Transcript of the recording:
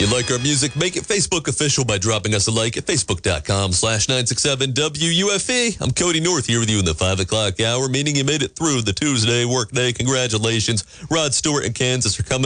you like our music, make it Facebook official by dropping us a like at facebook.com/967WUFE. I'm Cody North here with you in the 5 o'clock hour, meaning you made it through the Tuesday workday. Congratulations. Rod Stewart in Kansas are coming